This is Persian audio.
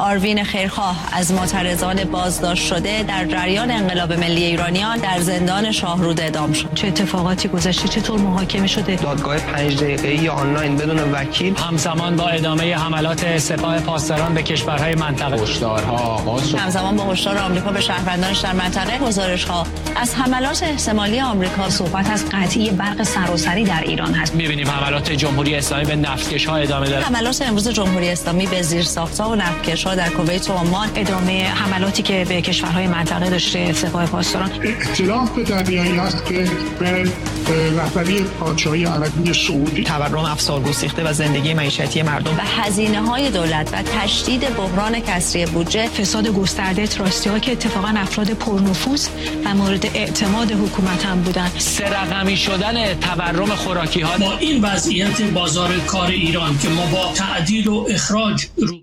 آروین خیرخواه از معترضان بازداشت شده در جریان انقلاب ملی ایرانیان در زندان شاهرود اعدام شد. چه اتفاقاتی گذشته؟ چطور محاکمه شده؟ دادگاه 5 دقیقه‌ای آنلاین بدون وکیل. همزمان با ادامه حملات سپاه پاسداران به کشورهای منطقه، هشدارها آغاز شد. همزمان با هشدار آمریکا به شهروندانش در منطقه، گزارش‌ها از حملات احتمالی آمریکا. صحبت از قطعی برق سراسری در ایران هست. می‌بینیم حملات جمهوری اسلامی به نفتکش‌ها ادامه داره. حملات امروز جمهوری اسلامی به زیرساخت‌ها و نفتکش‌ها در کویت و عمان. ادامه حملاتی که به کشورهای منطقه داشته سپاه پاسداران. اختلاف دریایی است که به رهبری پادشاهی عربی سعودی تورم افسار گسیخته و زندگی معیشتی مردم و هزینه‌های دولت و تشدید بحران کسری بودجه. فساد گسترده تراستی‌ها که اتفاقا افراد پرنفوذ و مورد اعتماد حکومت هم بودن. سه رقمی شدن تورم خوراکی‌ها. با این وضعیت بازار کار ایران که ما با تعدیل و اخراج